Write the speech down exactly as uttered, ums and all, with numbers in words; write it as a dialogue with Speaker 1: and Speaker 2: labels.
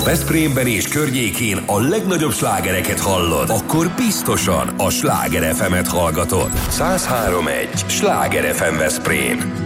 Speaker 1: Veszprémben és környékén a legnagyobb slágereket hallod, akkor biztosan a Sláger ef emet hallgatod. száz három egy Sláger ef em Veszprém.